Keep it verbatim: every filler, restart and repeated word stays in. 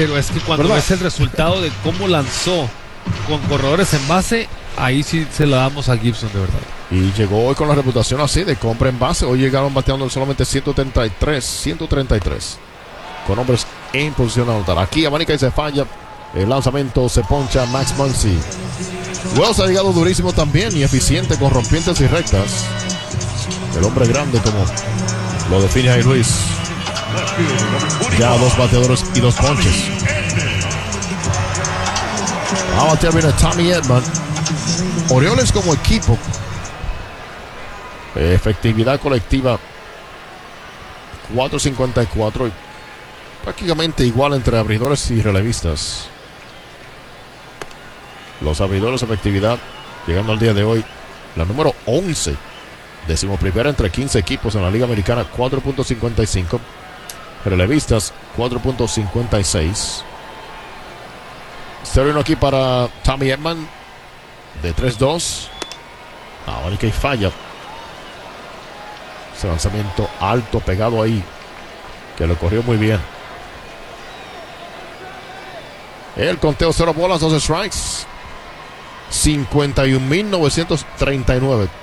Pero es que cuando ¿verdad? ves el resultado de cómo lanzó con corredores en base, ahí sí se la damos a Gibson, de verdad. Y llegó hoy con la reputación así de compra en base. Hoy llegaron bateando solamente ciento treinta y tres, ciento treinta y tres. Con hombres en posición de anotar. Aquí abanica y se falla. El lanzamiento se poncha Max Muncy. Wells ha llegado durísimo también y eficiente con rompientes y rectas. El hombre grande como lo define ahí Luis. Ya dos bateadores y dos ponches. A batear viene Tommy Edman. Orioles como equipo. Efectividad colectiva cuatro cincuenta y cuatro. Y prácticamente igual entre abridores y relevistas. Los abridores, efectividad, llegando al día de hoy, la número once. Decimoprimera entre quince equipos en la Liga Americana, cuatro punto cincuenta y cinco. Relevistas, cuatro punto cincuenta y seis. cero uno aquí para Tommy Edman, de tres dos. Ahora que falla. Ese lanzamiento alto, pegado ahí, que lo corrió muy bien. El conteo, cero bolas, dos strikes. cincuenta y un mil novecientos treinta y nueve.